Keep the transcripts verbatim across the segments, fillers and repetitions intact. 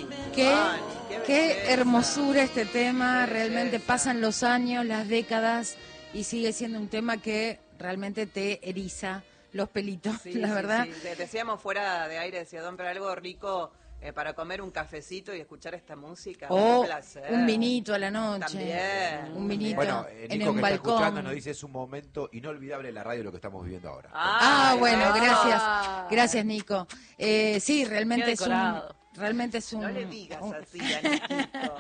Sí. Qué, Ay, qué, qué hermosura este tema, Qué realmente belleza. pasan los años, las décadas y sigue siendo un tema que realmente te eriza los pelitos, Sí, la sí, verdad. sí. De- decíamos fuera de aire, decía Don, pero algo rico eh, para comer un cafecito y escuchar esta música. O Un placer. un vinito a la noche, También. un vinito Bueno, eh, en Nico un que está escuchando balcón. nos dice es un momento inolvidable en la radio lo que estamos viviendo ahora. Ah, Ay, bueno, eso. gracias, gracias Nico. Eh, sí, realmente Qué es un, decorado. realmente es un, No le digas un- así, Daniquito.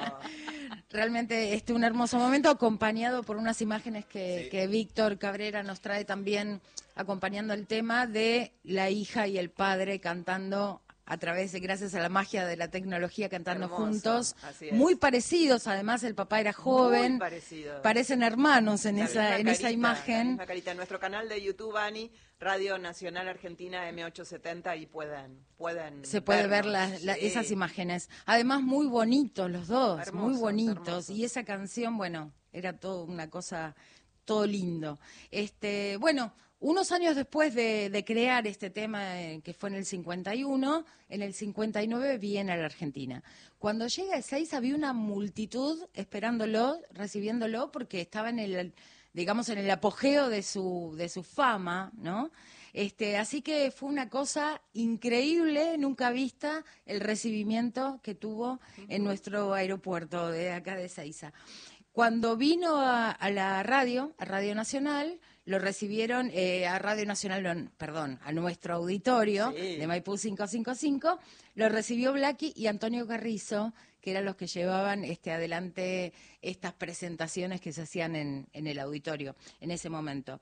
realmente este un hermoso momento acompañado por unas imágenes que, Sí. que Víctor Cabrera nos trae también acompañando el tema de la hija y el padre cantando a través de, gracias a la magia de la tecnología, cantando Hermoso, juntos, así es. muy parecidos, además el papá era joven, Muy parecido. parecen hermanos en La esa misma en esa carita, la imagen. misma carita. En nuestro canal de YouTube, Ani, Radio Nacional Argentina M ochocientos setenta, y pueden, pueden Se puede ver vernos. las- la- Sí. esas imágenes. Además, muy bonitos los dos, muy Hermosos, bonitos. hermosos. Y esa canción, bueno, era todo una cosa, todo lindo. Este, bueno, unos años después de, de crear este tema, eh, que fue en el cincuenta y uno, en el cincuenta y nueve viene a la Argentina. Cuando llega a Ezeiza había una multitud esperándolo, recibiéndolo, porque estaba en el, digamos, en el apogeo de su, de su fama, ¿no? Este, así que fue una cosa increíble, nunca vista, el recibimiento que tuvo en nuestro aeropuerto de acá de Ezeiza. Cuando vino a, a la radio, a Radio Nacional, lo recibieron eh, a Radio Nacional, no, perdón, a nuestro auditorio Sí. de Maipú quinientos cincuenta y cinco, lo recibió Blackie y Antonio Carrizo, que eran los que llevaban este, adelante estas presentaciones que se hacían en, en el auditorio en ese momento.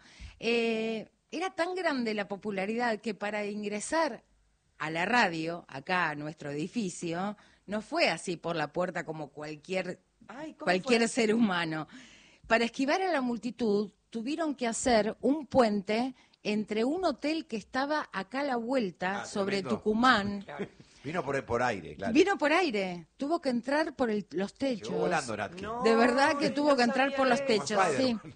Eh, era tan grande la popularidad que para ingresar a la radio, acá a nuestro edificio, no fue así por la puerta como cualquier, Ay, ¿cómo cualquier fue? ser humano. Para esquivar a la multitud tuvieron que hacer un puente entre un hotel que estaba acá a la vuelta, Ah, sobre tremendo. Tucumán. Vino por, por aire, claro. Vino por aire, tuvo que entrar por el- los techos. Llegó volando Natkin. No. De verdad que Ay, tuvo no que entrar sabía por los eso. techos, Como sí. Spider-Man.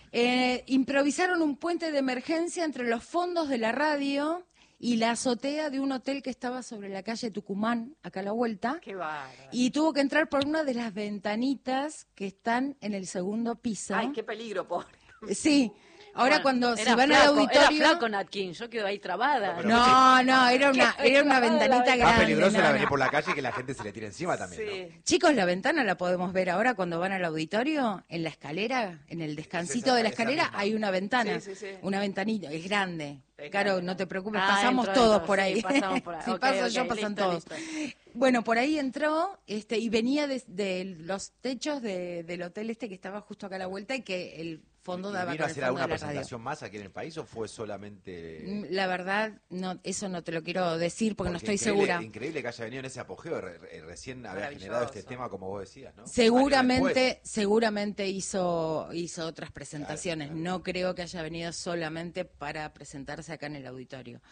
Eh, improvisaron un puente de emergencia entre los fondos de la radio y la azotea de un hotel que estaba sobre la calle Tucumán, acá a la vuelta. Qué bárbaro. Y tuvo que entrar por una de las ventanitas que están en el segundo piso. Ay, qué peligro, pobre. Sí. Ahora Bueno, cuando era se van flaco, al auditorio... Era flaco Natkin, yo quedo ahí trabada. Pero No, no, era una, era una ventanita Más grande. peligroso no, era no. venir por la calle y que la gente se le tire encima también, ¿no? Sí. Chicos, la ventana la podemos ver ahora cuando van al auditorio, en la escalera, en el descansito esa- de la esa escalera misma. hay una ventana, Sí, sí, sí. una ventanita, es grande. Es Claro, grande. no te preocupes, Ah, pasamos entro, todos entro, por sí, ahí. pasamos por ahí. Si Ok, paso ok, yo, pasan listo, todos. listo. Bueno, por ahí entró este y venía de, de los techos de- del hotel este que estaba justo acá a la vuelta y que el fondo ¿Y daba vino a con el hacer fondo alguna de la radio. presentación más aquí en el país o fue solamente...? Mm, La verdad, no, eso no te lo quiero decir porque, no estoy increíble, segura. Increíble que haya venido en ese apogeo, re- re- recién había Maravilloso. generado este tema como vos decías, ¿no? Años Seguramente, después. seguramente hizo, hizo otras presentaciones. Claro, claro. No creo que haya venido solamente para presentarse acá en el auditorio.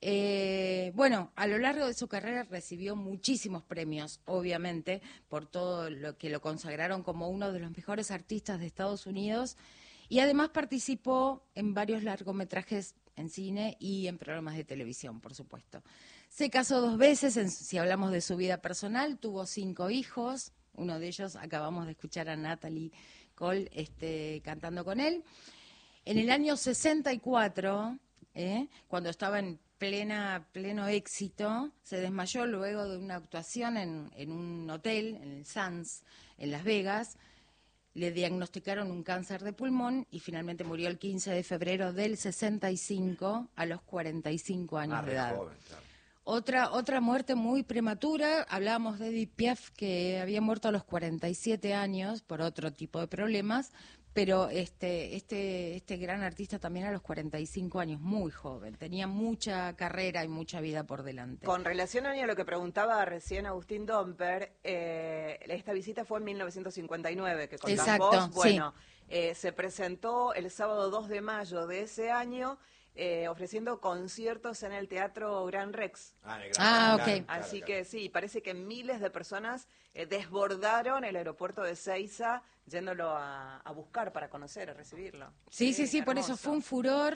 Eh, bueno, a lo largo de su carrera recibió muchísimos premios, obviamente, por todo lo que lo consagraron como uno de los mejores artistas de Estados Unidos. Y además participó en varios largometrajes en cine y en programas de televisión, por supuesto. Se casó dos veces, en- si hablamos de su vida personal, tuvo cinco hijos. Uno de ellos acabamos de escuchar a Natalie Cole este, cantando con él. En el año sesenta y cuatro, ¿eh? cuando estaba en plena pleno éxito, se desmayó luego de una actuación en, en un hotel, en el Sands, en Las Vegas. Le diagnosticaron un cáncer de pulmón y finalmente murió el quince de febrero del sesenta y cinco a los cuarenta y cinco años Ah, de re edad. joven, claro. Otra, otra muerte muy prematura, hablábamos de Edith Piaf, que había muerto a los cuarenta y siete años por otro tipo de problemas, pero este, este, este gran artista también a los cuarenta y cinco años, muy joven, tenía mucha carrera y mucha vida por delante. Con relación Ani, a lo que preguntaba recién Agustín Domper, eh, esta visita fue en mil novecientos cincuenta y nueve, que contás Exacto, vos. sí. Bueno, eh, se presentó el sábado dos de mayo de ese año, eh, ofreciendo conciertos en el Teatro Gran Rex. Ah, en el Ah, claro, ok. claro, Así claro. que sí, parece que miles de personas eh, desbordaron el aeropuerto de Ezeiza yéndolo a, a buscar para conocer, a recibirlo. Sí, sí, sí, por eso hermoso. fue un furor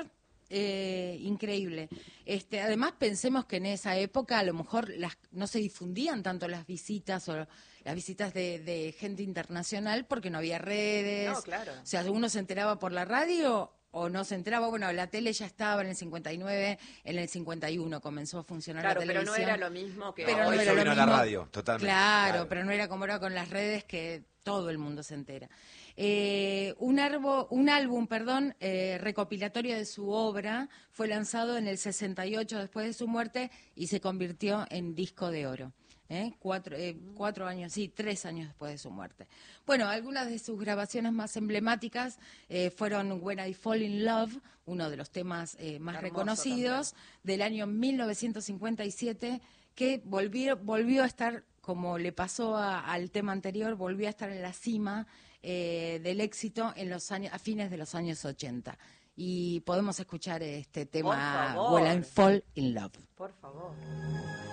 eh, increíble. Este, además, pensemos que en esa época a lo mejor las, no se difundían tanto las visitas o las visitas de, de gente internacional porque no había redes. No, claro. O sea, uno se enteraba por la radio o no se enteraba. Bueno, la tele ya estaba en el cincuenta y nueve, en el cincuenta y uno comenzó a funcionar claro, la televisión. Pero no era lo mismo que pero no, no eso era lo vino a mismo. la radio, totalmente. Claro, Claro. pero no era como era con las redes que todo el mundo se entera. Eh, un, arbo, un álbum, perdón, eh, recopilatorio de su obra fue lanzado en el sesenta y ocho después de su muerte y se convirtió en disco de oro. ¿eh? Cuatro, eh, cuatro años, sí, tres años después de su muerte. Bueno, algunas de sus grabaciones más emblemáticas eh, fueron When I Fall in Love, uno de los temas eh, más Hermoso reconocidos, también. del año mil novecientos cincuenta y siete, que volvió, volvió a estar, como le pasó a, al tema anterior, volvió a estar en la cima eh, del éxito en los años, a fines de los años ochenta. Y podemos escuchar este tema, Por favor. When I Fall in Love. Por favor.